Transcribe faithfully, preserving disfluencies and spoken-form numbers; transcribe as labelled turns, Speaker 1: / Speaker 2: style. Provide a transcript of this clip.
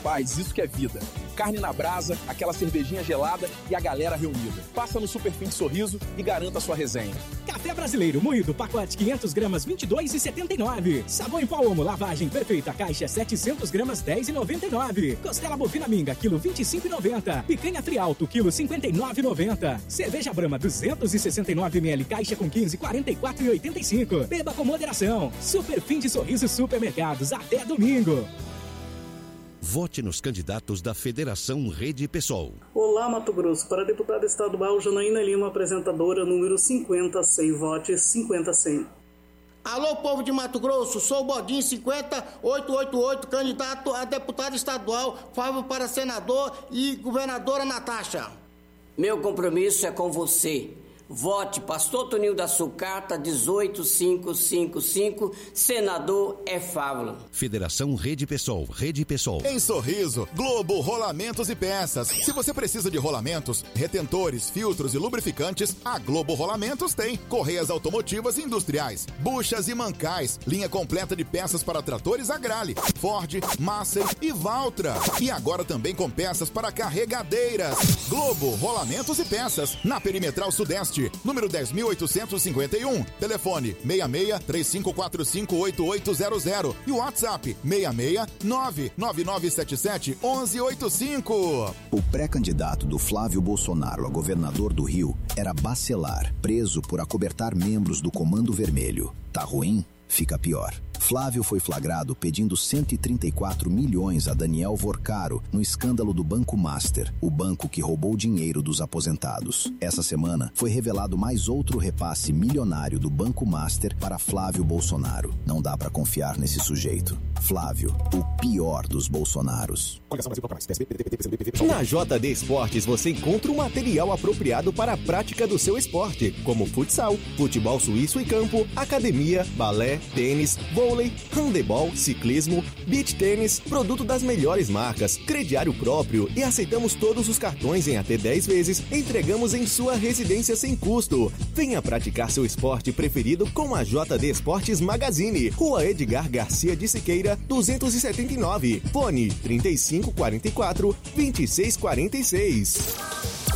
Speaker 1: Rapaz, isso que é vida. Carne na brasa, aquela cervejinha gelada e a galera reunida. Passa no Super Fim de Sorriso e garanta a sua resenha.
Speaker 2: Café brasileiro moído, pacote quinhentas gramas, vinte e dois reais e setenta e nove centavos. Sabão em pó Omo, lavagem perfeita, caixa setecentas gramas, dez reais e noventa e nove centavos. Costela bovina minga, quilo vinte e cinco reais e noventa centavos. Picanha Trialto, quilo cinquenta e nove reais e noventa centavos. Cerveja Brahma, duzentos e sessenta e nove mililitros, caixa com quinze, quarenta e quatro reais e oitenta e cinco centavos. Beba com moderação. Super Fim de Sorriso Supermercados, até domingo.
Speaker 3: Vote nos candidatos da Federação Rede Pessoal.
Speaker 4: Olá, Mato Grosso. Para deputada estadual, Janaína Lima, apresentadora, número cinquenta, cem. Vote cinquenta, cem.
Speaker 5: Alô, povo de Mato Grosso, sou o Bodinho cinquenta oito oito oito, candidato a deputado estadual, favo para senador e governadora Natasha.
Speaker 6: Meu compromisso é com você. Vote Pastor Toninho da Sucata, dezoito mil quinhentos e cinquenta e cinco, senador é Fávolo.
Speaker 3: Federação Rede Pessoal, Rede Pessoal.
Speaker 7: Em Sorriso, Globo Rolamentos e Peças. Se você precisa de rolamentos, retentores, filtros e lubrificantes, a Globo Rolamentos tem. Correias automotivas e industriais, buchas e mancais, linha completa de peças para tratores Agrale, Ford, Massey e Valtra. E agora também com peças para carregadeiras. Globo Rolamentos e Peças, na Perimetral Sudeste, número dez mil oitocentos e cinquenta e um. Telefone seis seis, três cinco quatro cinco, oito oito zero zero e o WhatsApp seis seis, nove nove nove sete sete, um um oito cinco.
Speaker 8: O pré-candidato do Flávio Bolsonaro a governador do Rio era Bacelar, preso por acobertar membros do Comando Vermelho. Tá ruim? Fica pior. Flávio foi flagrado pedindo cento e trinta e quatro milhões a Daniel Vorcaro no escândalo do Banco Master, o banco que roubou dinheiro dos aposentados. Essa semana foi revelado mais outro repasse milionário do Banco Master para Flávio Bolsonaro. Não dá pra confiar nesse sujeito. Flávio, o pior dos Bolsonaros.
Speaker 9: Na J D Esportes você encontra um material apropriado para a prática do seu esporte, como futsal, futebol suíço e campo, academia, balé, tênis, vôlei, handebol, ciclismo, beach tênis, produto das melhores marcas, crediário próprio e aceitamos todos os cartões em até dez vezes, entregamos em sua residência sem custo. Venha praticar seu esporte preferido com a J D Esportes Magazine, Rua Edgar Garcia de Siqueira, duzentos e setenta e nove, fone trinta e cinco quarenta e quatro, vinte e seis quarenta e seis.